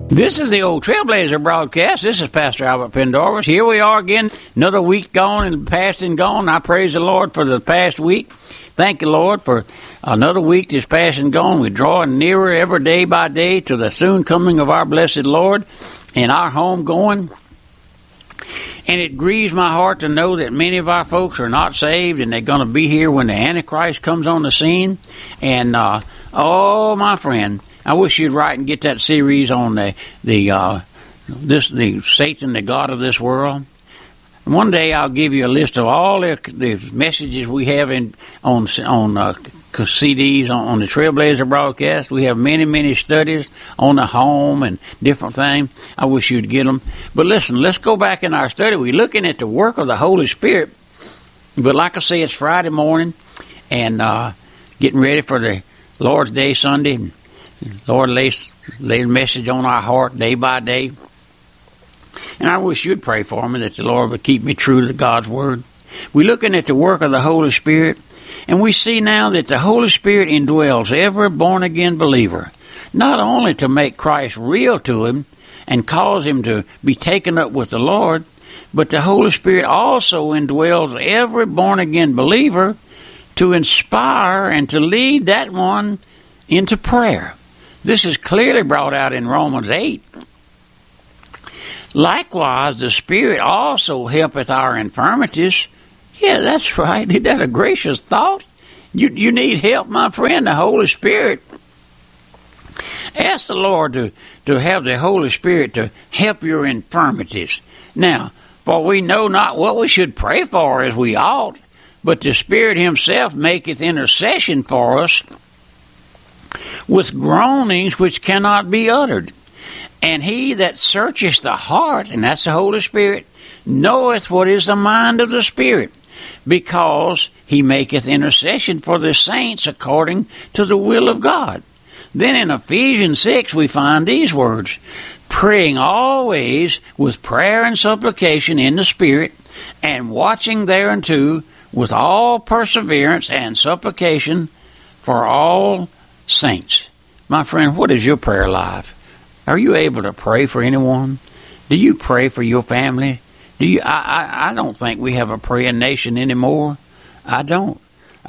This is the Old Trailblazer broadcast. This is Pastor Albert Pendarvis. Here we are again, another week gone and past and gone. I praise the Lord for the past week. Thank you, Lord, for another week that's past and gone. We're drawing nearer every day by day to the soon coming of our blessed Lord and our home going. And it grieves my heart to know that many of our folks are not saved, and they're going to be here when the Antichrist comes on the scene. And, oh, my friend, I wish you'd write and get that series on the Satan, the God of this world. One day I'll give you a list of all the messages we have on CDs on the Trailblazer broadcast. We have many studies on the home and different things. I wish you'd get them. But listen, let's go back in our study. We're looking at the work of the Holy Spirit. But like I say, it's Friday morning and getting ready for the Lord's Day Sunday. Lord lays a message on our heart day by day. And I wish you'd pray for me that the Lord would keep me true to God's Word. We're looking at the work of the Holy Spirit, and we see now that the Holy Spirit indwells every born-again believer, not only to make Christ real to him and cause him to be taken up with the Lord, but the Holy Spirit also indwells every born-again believer to inspire and to lead that one into prayer. This is clearly brought out in Romans 8. Likewise, the Spirit also helpeth our infirmities. Yeah, that's right. Isn't that a gracious thought? You need help, my friend, the Holy Spirit. Ask the Lord to have the Holy Spirit to help your infirmities. Now, for we know not what we should pray for as we ought, but the Spirit himself maketh intercession for us with groanings which cannot be uttered. And he that searcheth the heart, and that's the Holy Spirit, knoweth what is the mind of the Spirit, because he maketh intercession for the saints according to the will of God. Then in Ephesians 6 we find these words, praying always with prayer and supplication in the Spirit, and watching thereunto with all perseverance and supplication for all saints. My friend, what is your prayer life? Are you able to pray for anyone? Do you pray for your family? I don't think we have a praying nation anymore. I don't.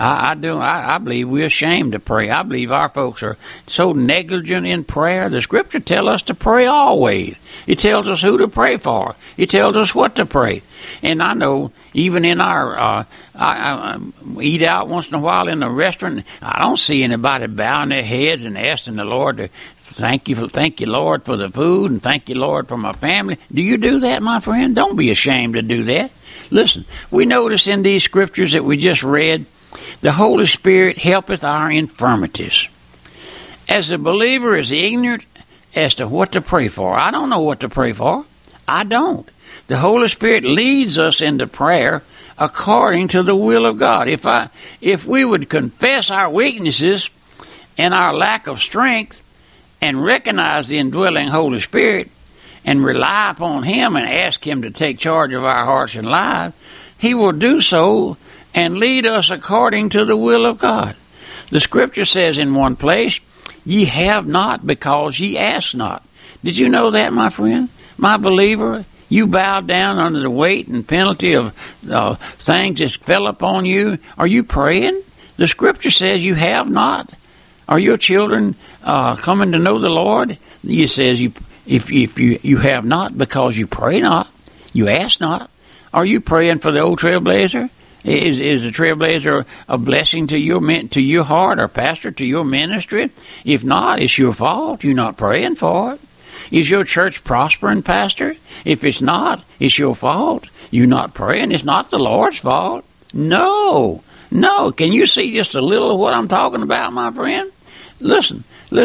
I believe we're ashamed to pray. I believe our folks are so negligent in prayer. The Scripture tells us to pray always. It tells us who to pray for. It tells us what to pray. And I know even in our, I eat out once in a while in a restaurant, I don't see anybody bowing their heads and asking the Lord to thank you, Lord, for the food, and thank you, Lord, for my family. Do you do that, my friend? Don't be ashamed to do that. Listen, we notice in these scriptures that we just read, the Holy Spirit helpeth our infirmities. As the believer is ignorant as to what to pray for. I don't know what to pray for. I don't. The Holy Spirit leads us into prayer according to the will of God. If we would confess our weaknesses and our lack of strength and recognize the indwelling Holy Spirit and rely upon Him and ask Him to take charge of our hearts and lives, He will do so and lead us according to the will of God. The Scripture says in one place, ye have not because ye ask not. Did you know that, my friend? My believer, you bowed down under the weight and penalty of things that fell upon you. Are you praying? The Scripture says you have not. Are your children coming to know the Lord? It says if you have not because you pray not, you ask not. Are you praying for the Old Trailblazer? Is the Trailblazer a blessing to your heart, or pastor, to your ministry? If not, it's your fault. You're not praying for it. Is your church prospering, pastor? If it's not, it's your fault. You're not praying. It's not the Lord's fault. No. Can you see just a little of what I'm talking about, my friend? Listen.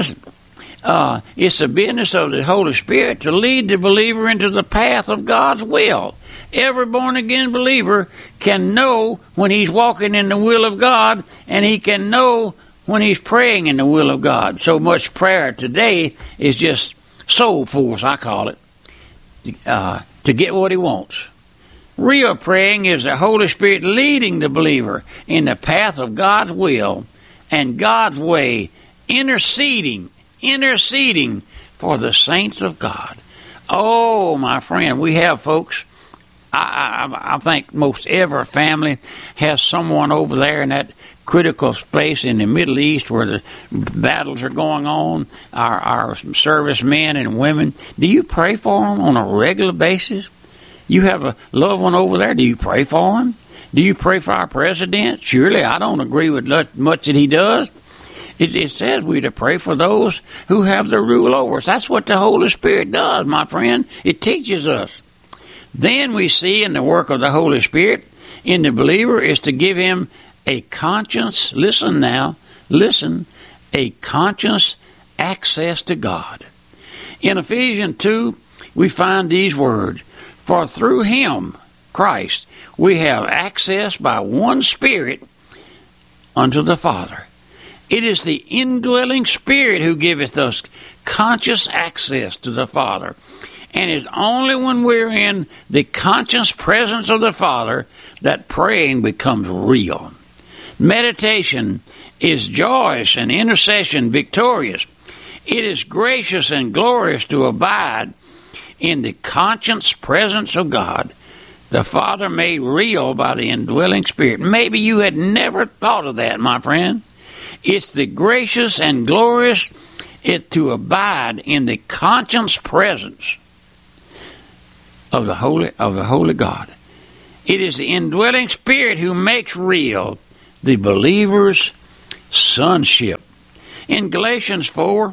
It's the business of the Holy Spirit to lead the believer into the path of God's will. Every born-again believer can know when he's walking in the will of God, and he can know when he's praying in the will of God. So much prayer today is just soul force, I call it, to get what he wants. Real praying is the Holy Spirit leading the believer in the path of God's will and God's way, interceding interceding for the saints of God. Oh, my friend, we have folks. I think most every family has someone over there in that critical space in the Middle East where the battles are going on, our servicemen and women. Do you pray for them on a regular basis? You have a loved one over there. Do you pray for them? Do you pray for our president? Surely I don't agree with much that he does. It says we to pray for those who have the rule over us. That's what the Holy Spirit does, my friend. It teaches us. Then we see in the work of the Holy Spirit in the believer is to give him a conscience, listen now, a conscious access to God. In Ephesians 2, we find these words, for through him, Christ, we have access by one Spirit unto the Father. It is the indwelling Spirit who giveth us conscious access to the Father. And it's only when we're in the conscious presence of the Father that praying becomes real. Meditation is joyous and intercession victorious. It is gracious and glorious to abide in the conscious presence of God, the Father made real by the indwelling Spirit. Maybe you had never thought of that, my friend. It's the gracious and glorious to abide in the conscious presence of the Holy God. It is the indwelling Spirit who makes real the believer's sonship. In Galatians 4,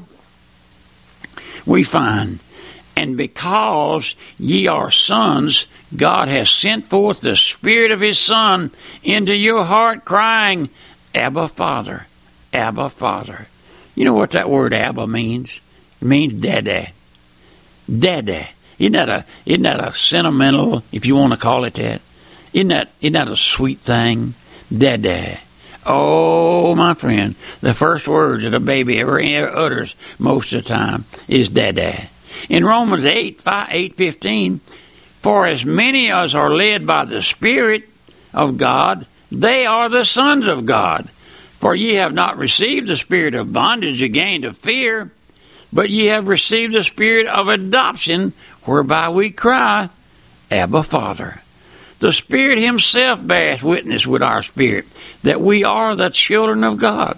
we find, and because ye are sons, God has sent forth the Spirit of His Son into your heart, crying, Abba, Father, Abba, Father. You know what that word Abba means? It means Daddy. Daddy. Isn't that a sentimental, if you want to call it that? Isn't that a sweet thing? Daddy. Oh, my friend, the first words that a baby ever utters most of the time is Daddy. In Romans 8:15, for as many as are led by the Spirit of God, they are the sons of God. For ye have not received the spirit of bondage again to fear, but ye have received the Spirit of adoption, whereby we cry, Abba, Father. The Spirit Himself beareth witness with our spirit that we are the children of God.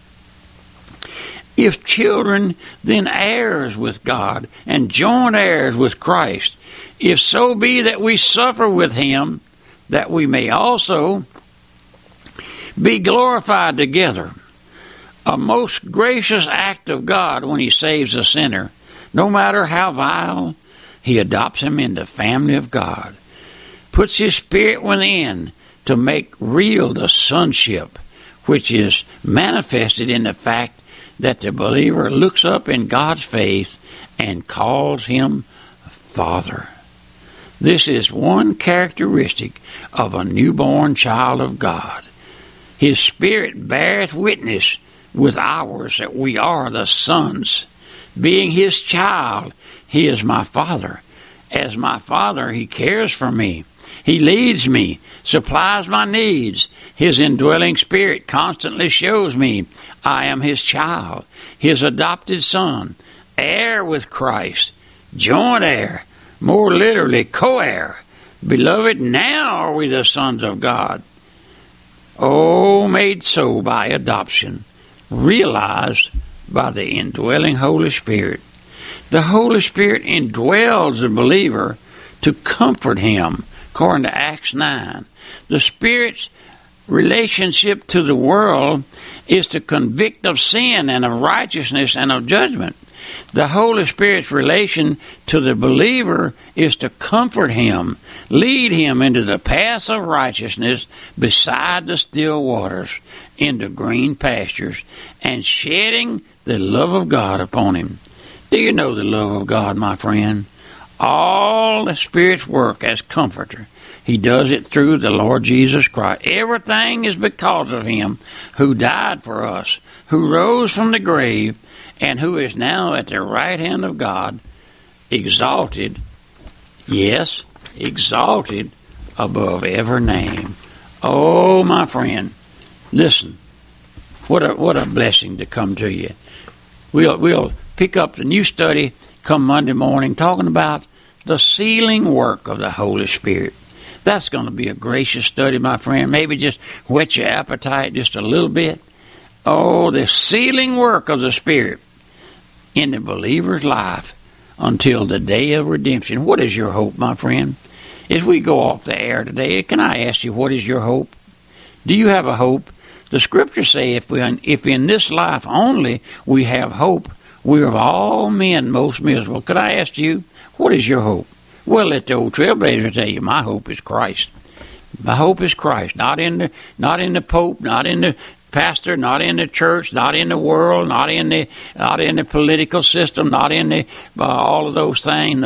If children, then heirs with God, and joint heirs with Christ, if so be that we suffer with Him, that we may also be glorified together. A most gracious act of God when He saves a sinner. No matter how vile, He adopts him into the family of God. Puts His Spirit within to make real the sonship, which is manifested in the fact that the believer looks up in God's face and calls Him Father. This is one characteristic of a newborn child of God. His Spirit beareth witness with ours that we are the sons. Being His child, He is my Father. As my Father, He cares for me. He leads me, supplies my needs. His indwelling Spirit constantly shows me I am His child, His adopted son, heir with Christ, joint heir, more literally co-heir. Beloved, now are we the sons of God. Oh, made so by adoption, realized by the indwelling Holy Spirit. The Holy Spirit indwells the believer to comfort him, according to Acts 9. The Spirit's relationship to the world is to convict of sin and of righteousness and of judgment. The Holy Spirit's relation to the believer is to comfort him, lead him into the paths of righteousness beside the still waters, into green pastures, and shedding the love of God upon him. Do you know the love of God, my friend? All the Spirit's work as comforter, He does it through the Lord Jesus Christ. Everything is because of Him who died for us, who rose from the grave, and who is now at the right hand of God, exalted, yes, exalted above every name. Oh, my friend, listen, what a blessing to come to you. we'll pick up the new study come Monday morning, talking about the sealing work of the Holy Spirit. That's going to be a gracious study, my friend. Maybe just whet your appetite just a little bit. Oh, the sealing work of the Spirit in the believer's life until the day of redemption. What is your hope, my friend? As we go off the air today, can I ask you, what is your hope? Do you have a hope? The Scriptures say if in this life only we have hope, we are of all men most miserable. Could I ask you, what is your hope? Well, let the old trailblazer tell you, my hope is Christ. My hope is Christ, not in the Pope, not in the pastor, not in the church, not in the world, not in the political system, not in the all of those things.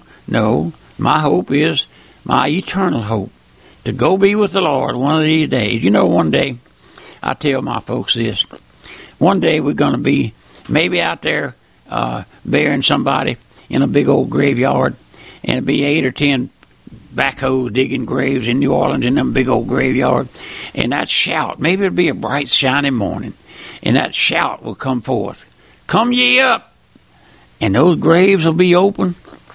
No. My hope is my eternal hope, to go be with the Lord one of these days. You know, one day, I tell my folks this, one day we're going to be maybe out there burying somebody in a big old graveyard, and it'll be 8 or 10 backhoes digging graves in New Orleans in them big old graveyard, and that shout, maybe it'll be a bright, shiny morning, and that shout will come forth, "Come ye up!" And those graves will be open,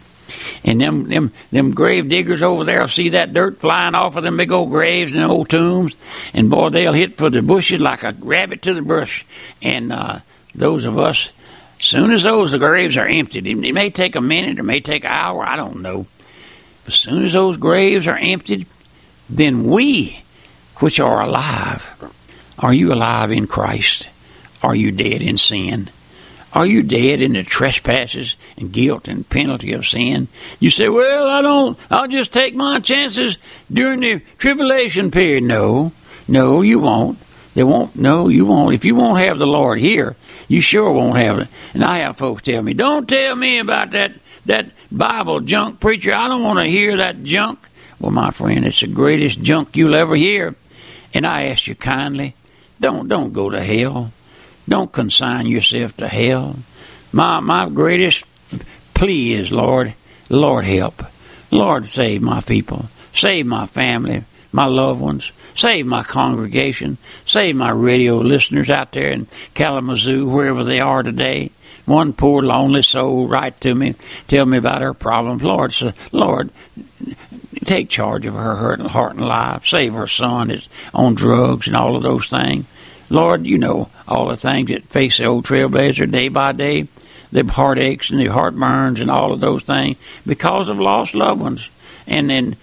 and them grave diggers over there will see that dirt flying off of them big old graves and them old tombs, and boy, they'll hit for the bushes like a rabbit to the bush. And those of us, as soon as those graves are emptied, it may take a minute, it may take an hour, I don't know. But as soon as those graves are emptied, then we, which are alive, are you alive in Christ? Are you dead in sin? Are you dead in the trespasses and guilt and penalty of sin? You say, well, I'll just take my chances during the tribulation period. No, you won't. No, you won't. If you won't have the Lord here, you sure won't have it. And I have folks tell me, don't tell me about that Bible junk preacher. I don't want to hear that junk. Well, my friend, it's the greatest junk you'll ever hear. And I ask you kindly, don't go to hell. Don't consign yourself to hell. My greatest plea is, Lord, help. Lord, save my people. Save my family, my loved ones. Save my congregation. Save my radio listeners out there in Kalamazoo, wherever they are today. One poor lonely soul write to me, tell me about her problems. Lord, take charge of her heart and life. Save her son that's on drugs and all of those things. Lord, you know all the things that face the old trailblazer day by day, the heartaches and the heartburns and all of those things because of lost loved ones. And then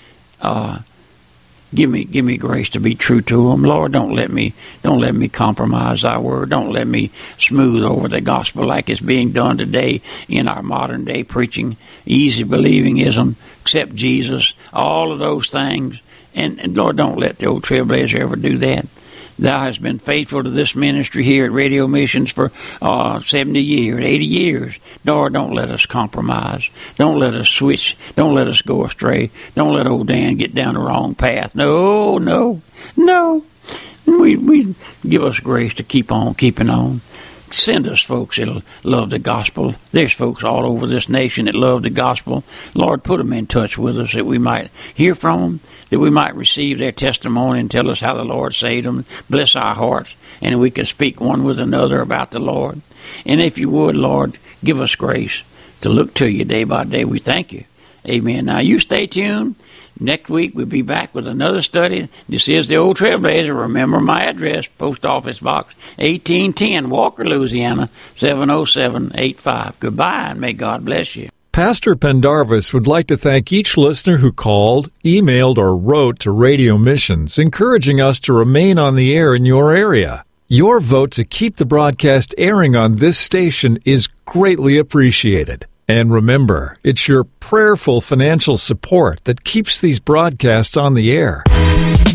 give me grace to be true to them. Lord, don't let me compromise thy word. Don't let me smooth over the gospel like it's being done today in our modern day preaching, easy believingism, accept Jesus, all of those things. And Lord, don't let the old trailblazer ever do that. Thou hast been faithful to this ministry here at Radio Missions for 70 years, 80 years. Lord, don't let us compromise. Don't let us switch. Don't let us go astray. Don't let old Dan get down the wrong path. No. We give us grace to keep on keeping on. Send us folks that'll love the gospel. There's folks all over this nation that love the gospel. Lord, put them in touch with us that we might hear from them, that we might receive their testimony and tell us how the Lord saved them. Bless our hearts, and we can speak one with another about the Lord. And if you would, Lord, give us grace to look to you day by day. We thank you. Amen. Now, you stay tuned. Next week, we'll be back with another study. This is the Old Trailblazer. Remember my address, Post Office Box 1810, Walker, Louisiana, 70785. Goodbye, and may God bless you. Pastor Pendarvis would like to thank each listener who called, emailed, or wrote to Radio Missions, encouraging us to remain on the air in your area. Your vote to keep the broadcast airing on this station is greatly appreciated. And remember, it's your prayerful financial support that keeps these broadcasts on the air.